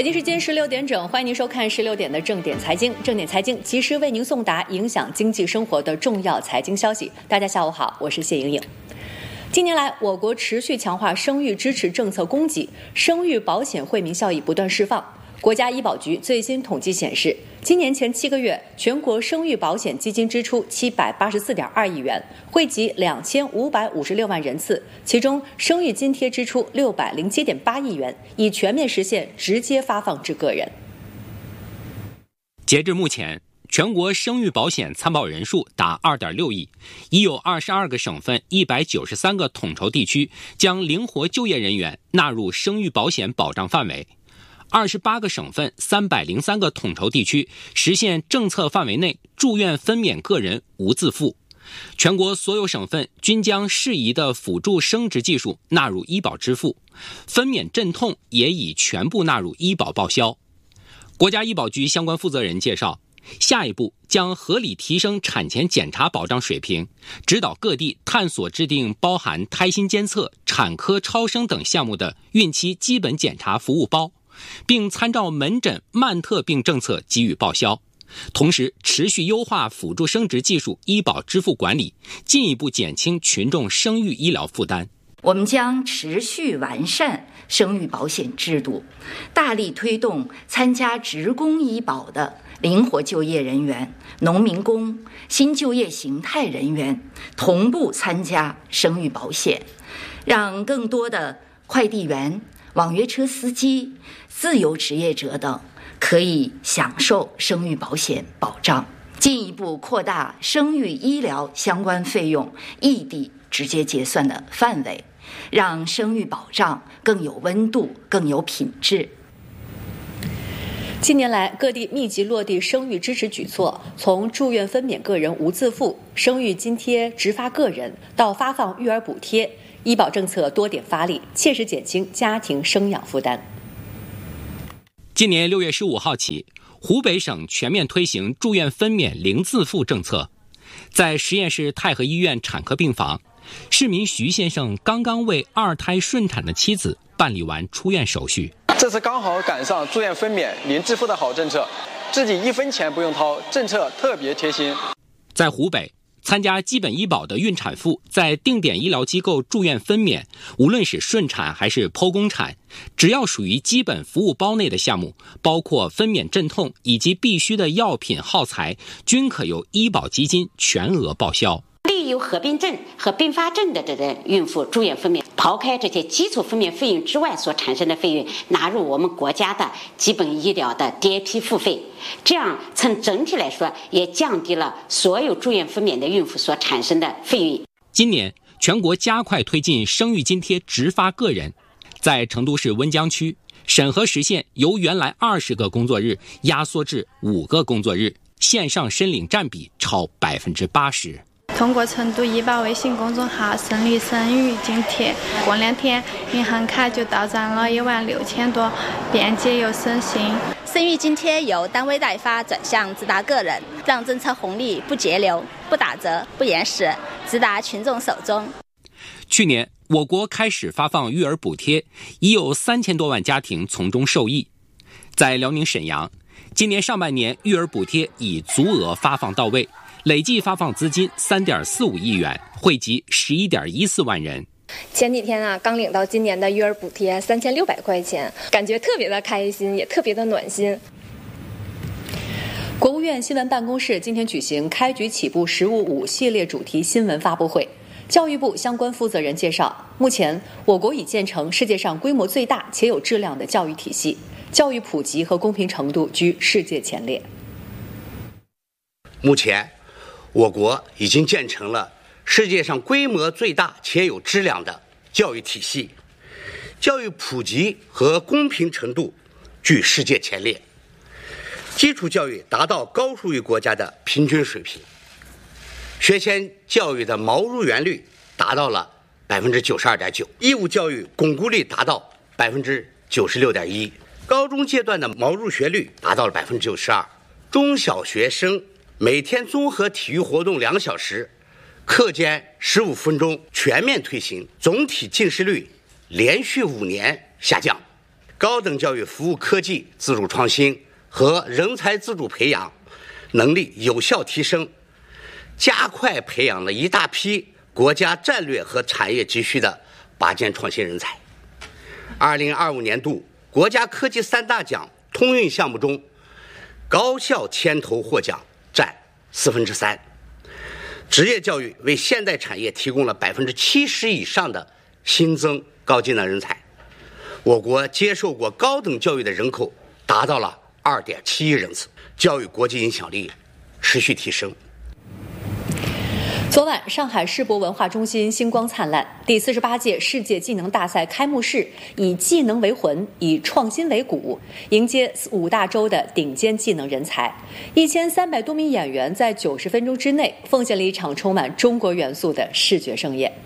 京时间16点整，欢迎您收看16点的正点财经。正点财经及时为您送达影响经济生活的重要财经消息。大家下午好，我是谢莹莹。近年来，我国持续强化生育支持政策供给，生育保险惠民效益不断释放。国家医保局最新统计显示，今年前7个月，全国生育保险基金支出784.2亿元，惠及2556万人次，其中生育津贴支出607.8亿元，已全面实现直接发放至个人。 截至目前，全国生育保险参保人数达2.6亿，已有22个省份、193个统筹地区将灵活就业人员纳入生育保险保障范围。28个省份、303个统筹地区实现政策范围内住院分娩个人无自付。全国所有省份均将适宜的辅助生殖技术纳入医保支付，分娩镇痛也已全部纳入医保报销。国家医保局相关负责人介绍，下一步将合理提升产前检查保障水平，指导各地探索制定包含胎心监测、产科超声等项目的孕期基本检查服务包，并参照门诊慢特病政策给予报销，同时持续优化辅助生殖技术医保支付管理，进一步减轻群众生育医疗负担。 我们将持续完善生育保险制度，大力推动参加职工医保的灵活就业人员、农民工、新就业形态人员同步参加生育保险，让更多的快递员、网约车司机、自由职业者等可以享受生育保险保障，进一步扩大生育医疗相关费用异地直接结算的范围，让生育保障更有温度、更有品质。 近年来，各地密集落地生育支持举措，从住院分娩个人无自付、生育津贴直发个人到发放育儿补贴，医保政策多点发力，切实减轻家庭生养负担。 今年6月15号起，湖北省全面推行住院分娩零自付政策。在十堰市太和医院产科病房，市民徐先生刚刚为2胎顺产的妻子办理完出院手续。 这次刚好赶上住院分娩零自付的好政策，自己1分钱不用掏，政策特别贴心。 在湖北，参加基本医保的孕产妇在定点医疗机构住院分娩，无论是顺产还是剖宫产，只要属于基本服务包内的项目，包括分娩镇痛以及必需的药品耗材，均可由医保基金全额报销。 对有合并症和并发症的这个孕妇住院分娩，抛开这些基础分娩费用之外所产生的费用，纳入我们国家的基本医疗的 DAP 付费，这样从整体来说也降低了所有住院分娩的孕妇所产生的费用。 今年全国加快推进生育津贴直发个人，在成都市温江区，审核实现由原来20个工作日压缩至5个工作日，线上申领占比超80%。 通过成都医保微信公众号申领生育津贴，过2天银行卡就到账了16000多，便捷又省心。 生育津贴由单位代发转向直达个人，让政策红利不节流、不打折、不延时，直达群众手中。 去年，我国开始发放育儿补贴，已有3000多万家庭从中受益。在辽宁沈阳，今年上半年育儿补贴已足额发放到位，累计发放资金3.45亿元，惠及11.14万人。 前几天刚领到今年的育儿补贴3600块钱，感觉特别的开心，也特别的暖心。 国务院新闻办公室今天举行开局起步实务5系列主题新闻发布会。教育部相关负责人介绍，目前我国已建成世界上规模最大且有质量的教育体系，教育普及和公平程度居世界前列。 目前我国已经建成了世界上规模最大且有质量的教育体系，教育普及和公平程度居世界前列，基础教育达到高数域国家的平均水平，学前教育的毛入园率达到了92.9%，义务教育巩固率达到96.1%，高中阶段的毛入学率达到了92%，中小学生每天综合体育活动2小时，课间15分钟全面推行，总体近视率连续5年下降。 高等教育服务科技自主创新和人才自主培养能力有效提升，加快培养了一大批国家战略和产业急需的拔尖创新人才。2025年度国家科技三大奖通用项目中，高校牵头获奖占3%。职业教育为现代产业提供了70%以上的新增高技能人才。我国接受过高等教育的人口达到了2.7亿人次，教育国际影响力持续提升。 昨晚，上海世博文化中心星光灿烂，第48届世界技能大赛开幕式以技能为魂，以创新为骨，迎接5大洲的顶尖技能人才。1300多名演员在90分钟之内奉献了一场充满中国元素的视觉盛宴。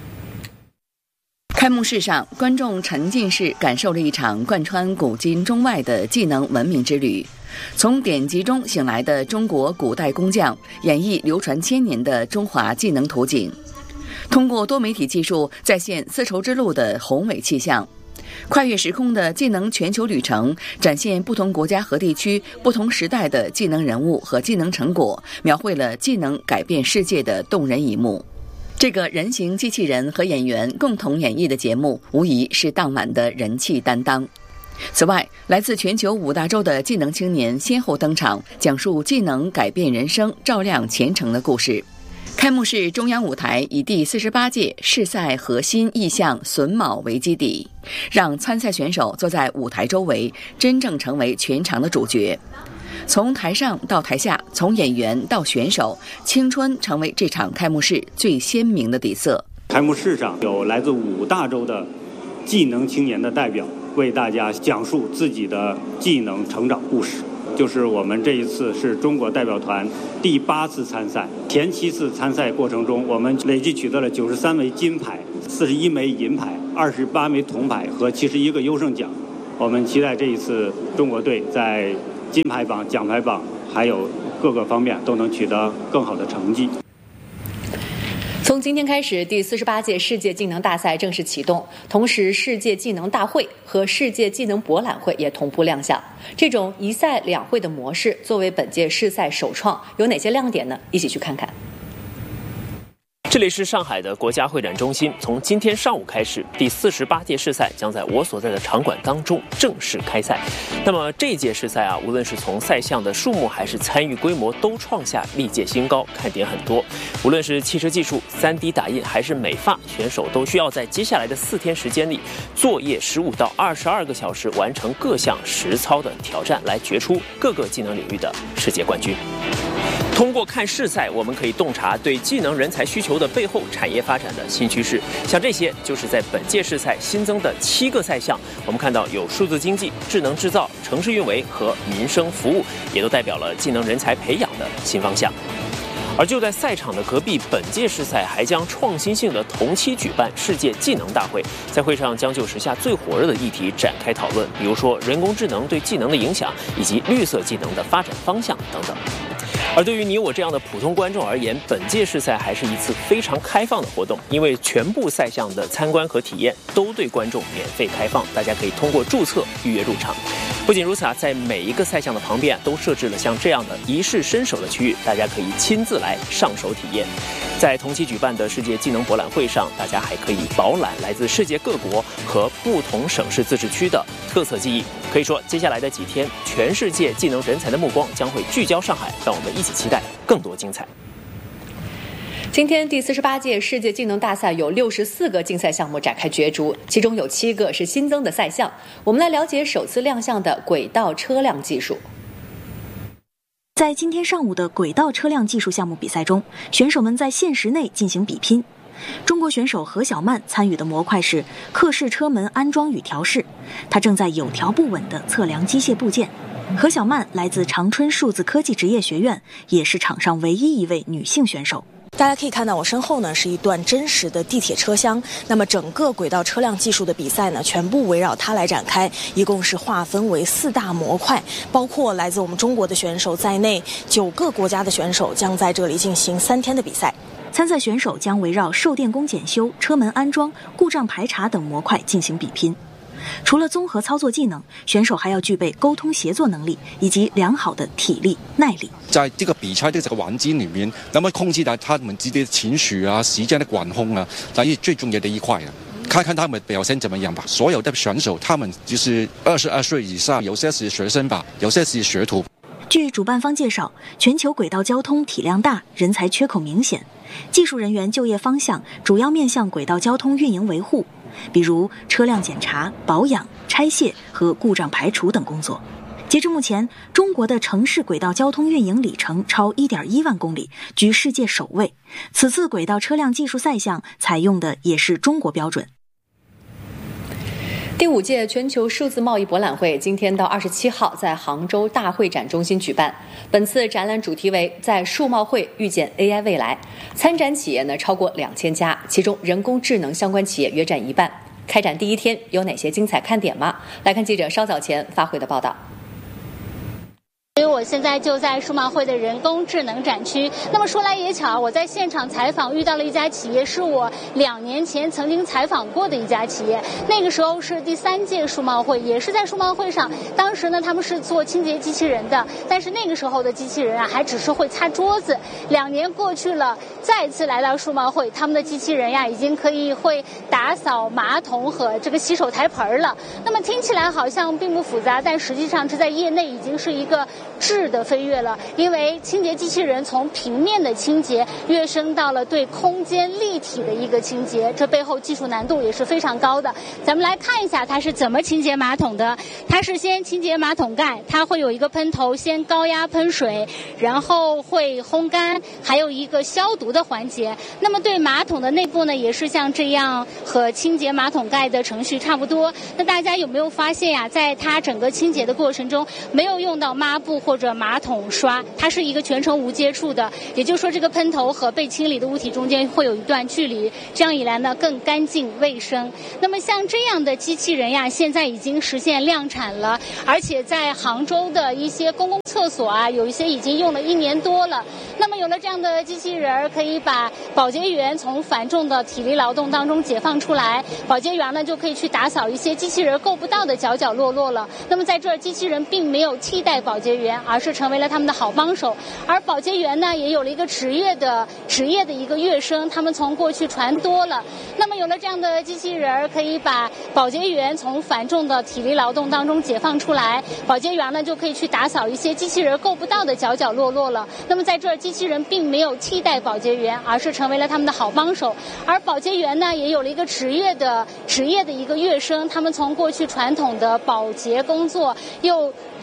开幕式上，观众沉浸式感受了一场贯穿古今中外的技能文明之旅。从典籍中醒来的中国古代工匠，演绎流传千年的中华技能图景，通过多媒体技术再现丝绸之路的宏伟气象，跨越时空的技能全球旅程，展现不同国家和地区、不同时代的技能人物和技能成果，描绘了技能改变世界的动人一幕。这个人形机器人和演员共同演绎的节目，无疑是当晚的人气担当。此外，来自全球5大洲的技能青年先后登场，讲述技能改变人生、照亮前程的故事。开幕式中央舞台以第48届世赛核心意象榫卯为基底，让参赛选手坐在舞台周围，真正成为全场的主角。从台上到台下，从演员到选手，青春成为这场开幕式最鲜明的底色。 开幕式上有来自5大洲的技能青年的代表，为大家讲述自己的技能成长故事。就是我们这一次是中国代表团第8次参赛，前7次参赛过程中，我们累计取得了93枚金牌、41枚银牌、28枚铜牌和71个优胜奖。我们期待这一次中国队在金牌榜、奖牌榜还有各个方面都能取得更好的成绩。 从今天开始，第48届世界技能大赛正式启动，同时世界技能大会和世界技能博览会也同步亮相。这种一赛两会的模式作为本届世赛首创，有哪些亮点呢？一起去看看。 这里是上海的国家会展中心，从今天上午开始，第48届世赛将在我所在的场馆当中正式开赛。那么这一届世赛无论是从赛项的数目还是参与规模，都创下历届新高，看点很多。无论是汽车技术、3D 打印还是美发，选手都需要在接下来的4天时间里，作业15到22个小时，完成各项实操的挑战，来决出各个技能领域的世界冠军。通过看世赛，我们可以洞察对技能人才需求的背后产业发展的新趋势。像这些就是在本届世赛新增的7个赛项，我们看到有数字经济、智能制造、城市运维和民生服务，也都代表了技能人才培养的新方向。而就在赛场的隔壁，本届世赛还将创新性的同期举办世界技能大会，在会上将就时下最火热的议题展开讨论，比如说人工智能对技能的影响，以及绿色技能的发展方向等等。而对于你我这样的普通观众而言，本届世赛还是一次非常开放的活动，因为全部赛项的参观和体验都对观众免费开放，大家可以通过注册预约入场。不仅如此在每一个赛项的旁边都设置了像这样的一试身手的区域，大家可以亲自来上手体验。在同期举办的世界技能博览会上，大家还可以饱览来自世界各国和不同省市自治区的特色技艺。可以说，接下来的几天，全世界技能人才的目光将会聚焦上海，让我们一起期待更多精彩。 今天第48届世界技能大赛有64个竞赛项目展开角逐，其中有7个是新增的赛项。我们来了解首次亮相的轨道车辆技术。 在今天上午的轨道车辆技术项目比赛中，选手们在限时内进行比拼。中国选手何小曼参与的模块是客式车门安装与调试，她正在有条不紊地测量机械部件。何小曼来自长春数字科技职业学院，也是场上唯一一位女性选手。 大家可以看到我身后呢是一段真实的地铁车厢，那么整个轨道车辆技术的比赛呢全部围绕它来展开，一共是划分为4大模块，包括来自我们中国的选手在内9个国家的选手将在这里进行3天的比赛。 参赛选手将围绕受电工检修、车门安装、故障排查等模块进行比拼。 除了综合操作技能，选手还要具备沟通协作能力以及良好的体力耐力。 在这个比赛的这个环境里面，那么控制到他们自己的情绪啊、时间的管控啊，这是最重要的一块啊。看看他们表现怎么样吧。所有的选手，他们就是22岁以上，有些是学生吧，有些是学徒。 据主办方介绍，全球轨道交通体量大，人才缺口明显，技术人员就业方向主要面向轨道交通运营维护，比如车辆检查、保养、拆卸和故障排除等工作。截至目前，中国的城市轨道交通运营里程超1.1万公里，居世界首位。此次轨道车辆技术赛项采用的也是中国标准。 第5届全球数字贸易博览会今天到27号在杭州大会展中心举办。本次展览主题为在数贸会遇见 AI 未来，参展企业超过2000家，其中人工智能相关企业约占1半。开展第1天有哪些精彩看点吗？来看记者稍早前发回的报道。 所以我现在就在数贸会的人工智能展区。那么说来也巧，我在现场采访遇到了一家企业，是我2年前曾经采访过的一家企业。那个时候是第3届数贸会，也是在数贸会上。当时呢，他们是做清洁机器人的，但是那个时候的机器人还只是会擦桌子。2年过去了，再次来到数贸会，他们的机器人已经可以会打扫马桶和这个洗手台盆了。那么听起来好像并不复杂，但实际上这在业内已经是一个质的飞跃了，因为清洁机器人从平面的清洁跃升到了对空间立体的一个清洁，这背后技术难度也是非常高的。咱们来看一下它是怎么清洁马桶的。它是先清洁马桶盖，它会有一个喷头，先高压喷水，然后会烘干，还有一个消毒的环节。那么对马桶的内部呢，也是像这样和清洁马桶盖的程序差不多。那大家有没有发现在它整个清洁的过程中没有用到抹布或者马桶刷，它是一个全程无接触的，也就是说这个喷头和被清理的物体中间会有一段距离，这样一来呢更干净卫生。那么像这样的机器人现在已经实现量产了，而且在杭州的一些公共厕所有一些已经用了1年多了。那么有了这样的机器人，可以把保洁员从繁重的体力劳动当中解放出来，保洁员呢就可以去打扫一些机器人够不到的角角落落了。那么在这儿，机器人并没有替代保洁员，而是成为了他们的好帮手。而保洁员呢，也有了一个职业的一个跃升，他们从过去船多了。那么有了这样的机器人，可以把保洁员从繁重的体力劳动当中解放出来，保洁员呢就可以去打扫一些机器人够不到的角角落落了。那么在这儿，机器人并没有替代保洁员，而是成为了他们的好帮手。而保洁员呢，也有了一个职业的一个跃升，他们从过去传统的保洁工作又